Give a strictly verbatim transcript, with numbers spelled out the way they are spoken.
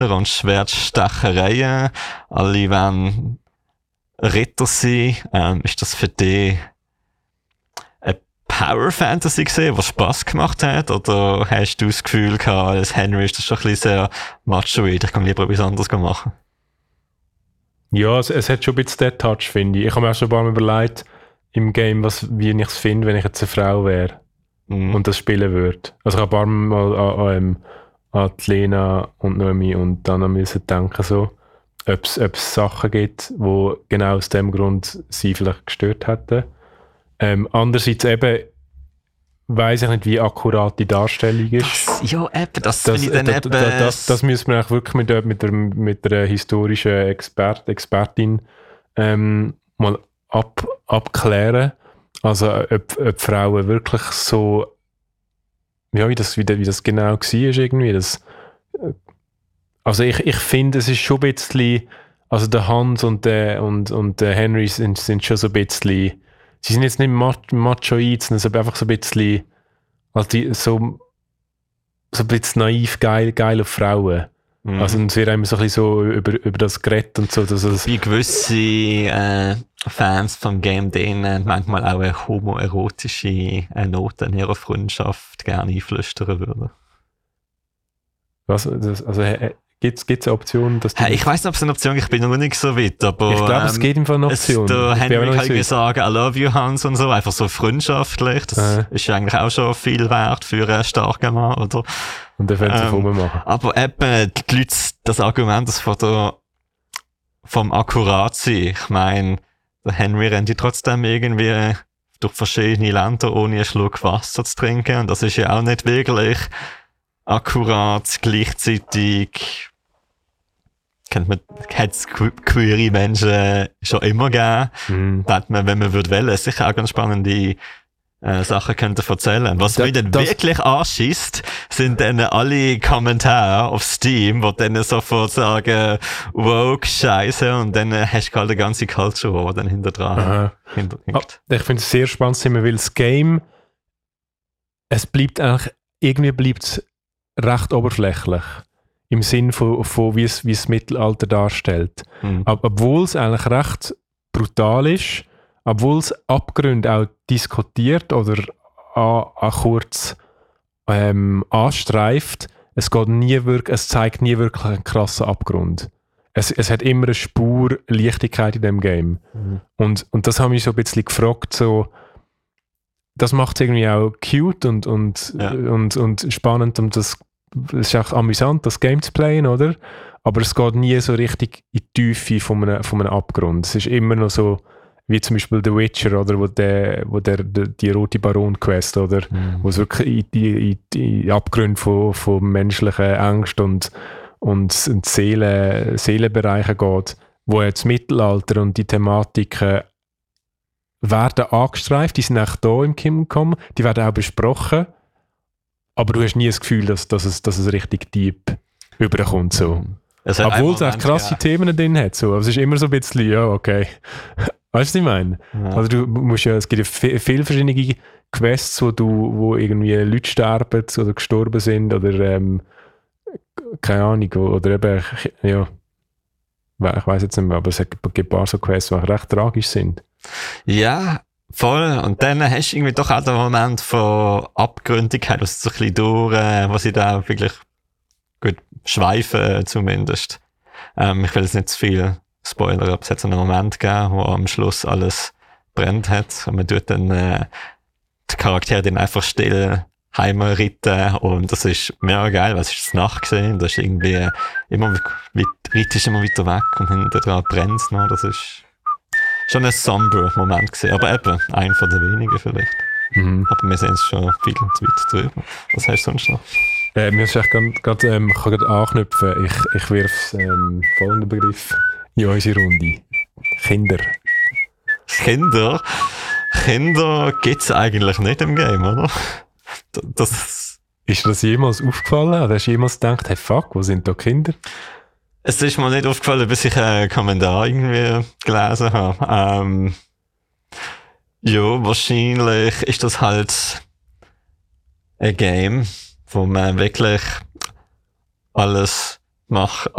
und Schwertstechereien. Alle wollen Ritter sein. Ähm, ist das für dich eine Power Fantasy gesehen, was Spass gemacht hat? Oder hast du das Gefühl gehabt, als Henry ist das schon ein bisschen sehr machoid, ich kann lieber etwas anderes machen? Ja, es, es hat schon ein bisschen den Touch, finde ich. Ich habe mir auch schon ein paar Mal überlegt, im Game, was, wie ich es finde, wenn ich jetzt eine Frau wäre mm. und das spielen würde. Also ich habe ein paar Mal an, an, an die Lena und Noemi und dann müssen denken, so, ob es Sachen gibt, die genau aus dem Grund sie vielleicht gestört hätten. Ähm, andererseits eben weiss ich nicht, wie akkurat die Darstellung ist. Das, ja, eben, das, das, das, dann das, das, das, das müssen wir auch wirklich mit, der, mit, der, mit der historischen Expert, Expertin ähm, mal ab, abklären. Also ob, ob Frauen wirklich so, ja, wie das, wie, wie das genau war irgendwie. Das, also ich, ich finde, es ist schon ein bisschen, also der Hans und der, und, und der Henry sind, sind schon so ein bisschen, sie sind jetzt nicht machoid, sondern einfach so ein bisschen, also die, so, so ein bisschen naiv, geil, geil auf Frauen. Mhm. Also es wird immer so ein bisschen so über, über das geredet und so. Dass es wie gewisse äh, Fans vom Game denen manchmal auch eine homoerotische äh, Note in ihrer Freundschaft gerne einflüstern würden. Was? Das, also äh, gibt es eine Option, dass hey, ich weiss nicht, ob es eine Option ist, ich bin noch nicht so weit, aber ich glaube, ähm, es geht im Fall eine Option. Da Henry kann ich sagen, I love you, Hans und so, einfach so freundschaftlich, das äh. ist ja eigentlich auch schon viel wert für einen starken Mann, oder? Und der wird es ähm, machen. Aber eben, die Leute, das Argument, das von der, vom Akkurat sein, ich meine, der Henry rennt ja trotzdem irgendwie durch verschiedene Länder, ohne einen Schluck Wasser zu trinken, und das ist ja auch nicht wirklich akkurat, gleichzeitig kennt man, hat es queere Menschen schon immer gegeben. Mhm. Da hat man, wenn man würde wollen, sicher auch ganz spannende äh, Sachen könnte erzählen. Was da, mich dann wirklich anschießt, sind dann alle Kommentare auf Steam, wo dann sofort sagen, woke, Scheiße, und dann äh, hast du halt eine ganze Culture, die dann hinter dran hinterhängt. Ich finde es sehr spannend, weil das Game, es bleibt eigentlich, irgendwie bleibt es recht oberflächlich. Im Sinn von, von wie es wie das Mittelalter darstellt. Mhm. Ob, obwohl es eigentlich recht brutal ist, obwohl es Abgründe auch diskutiert oder an, an kurz ähm, anstreift, es, geht nie wirklich, es zeigt nie wirklich einen krassen Abgrund. Es, es hat immer eine Spur Leichtigkeit in dem Game. Mhm. Und, und das habe ich so ein bisschen gefragt, so, das macht es irgendwie auch cute und, und, ja. und, und spannend, um das es ist auch amüsant, das Game zu playen, oder? Aber es geht nie so richtig in die Tiefe von einem, von einem Abgrund. Es ist immer noch so, wie zum Beispiel The Witcher, oder? Wo, der, wo der, der, die rote Baron-Quest, oder? Mhm. Wo es wirklich in die, in die Abgründe von, von menschlichen Angst und, und Seelen, Seelenbereichen geht, wo jetzt das Mittelalter und die Thematiken werden angestreift, die sind auch da im Kingdom Come, die werden auch besprochen. Aber du hast nie das Gefühl, dass, dass, es, dass es richtig deep überkommt. So. Obwohl es auch krasse ja. Themen drin hat. So. Aber es ist immer so ein bisschen, ja, okay. Weißt du, was ich meine? Ja. Also du musst ja, es gibt ja viele verschiedene Quests, wo, du, wo irgendwie Leute sterben oder gestorben sind oder ähm, keine Ahnung. Oder eben, ja, ich weiß jetzt nicht mehr, aber es gibt ein paar so Quests, die recht tragisch sind. Ja, voll. Und dann hast du irgendwie doch auch den Moment von Abgründigkeit, was so ein bisschen durch, äh, was ich da wirklich gut schweife zumindest. Ähm, ich will jetzt nicht zu viel spoilern, aber es hat so einen Moment gegeben, wo am Schluss alles brennt hat und man tut dann äh, die Charaktere dann einfach still heimreiten und das ist mega geil, weil es ist Nacht gesehen, das ist irgendwie immer, wie reitest immer weiter weg und hinter dran brennt es noch, das ist schon ein somber Moment gesehen, aber eben, ein von den wenigen vielleicht. Mhm. Aber wir sehen es schon viel zu weit drüber. Was hast du sonst noch? Äh, mir ist echt gerade ähm, anknüpfen. Ich, ich wirf ähm, folgenden Begriff in unsere Runde. Kinder. Kinder? Kinder gibt es eigentlich nicht im Game, oder? Das ist dir das jemals aufgefallen? Oder hast du jemals gedacht, hey fuck, wo sind da Kinder? Es ist mir nicht aufgefallen, bis ich einen Kommentar irgendwie gelesen habe. Ähm, ja, wahrscheinlich ist das halt ein Game, wo man wirklich alles mache